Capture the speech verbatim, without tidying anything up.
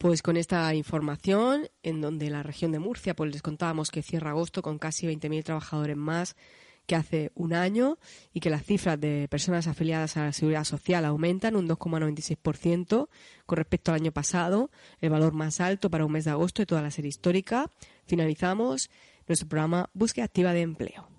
Pues con esta información, en donde la región de Murcia, pues les contábamos que cierra agosto con casi veinte mil trabajadores más que hace un año y que las cifras de personas afiliadas a la Seguridad Social aumentan un dos coma noventa y seis por ciento con respecto al año pasado, el valor más alto para un mes de agosto de toda la serie histórica. Finalizamos nuestro programa Búsqueda Activa de Empleo.